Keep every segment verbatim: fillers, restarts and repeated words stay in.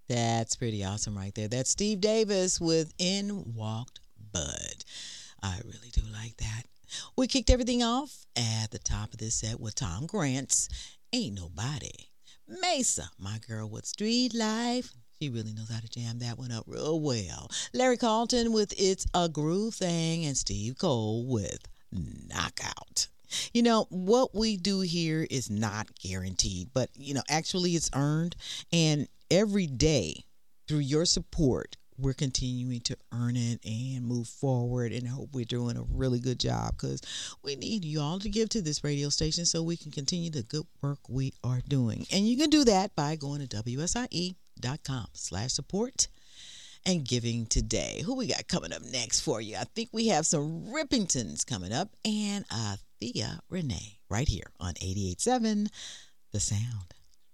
That's pretty awesome right there. That's Steve Davis with In Walked Bud. I really do like that. We kicked everything off at the top of this set with Tom Grant's Ain't Nobody. Mesa, my girl with Street Life. She really knows how to jam that one up real well. Larry Carlton with It's a Groove Thing, and Steve Cole with Knockout. You know, what we do here is not guaranteed, but, you know, actually it's earned. And every day, through your support, we're continuing to earn it and move forward, and I hope we're doing a really good job, because we need you all to give to this radio station so we can continue the good work we are doing. And you can do that by going to W S I E dot com slash support and giving today. Who we got coming up next for you? I think we have some Rippingtons coming up, and uh, Thea Renee right here on eighty-eight point seven The Sound.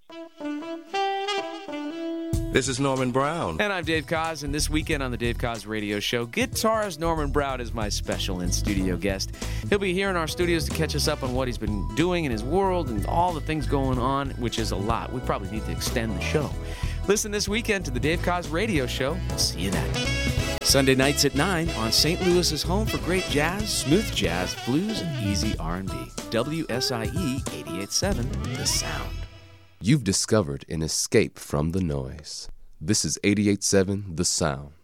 This is Norman Brown. And I'm Dave Koz, and this weekend on the Dave Koz Radio Show, guitarist Norman Brown is my special in-studio guest. He'll be here in our studios to catch us up on what he's been doing in his world and all the things going on, which is a lot. We probably need to extend the show. Listen this weekend to the Dave Koz Radio Show. See you then. Sunday nights at nine on Saint Louis's home for great jazz, smooth jazz, blues, and easy R and B. W S I E eighty-eight point seven The Sound. You've discovered an escape from the noise. This is eighty-eight point seven The Sound.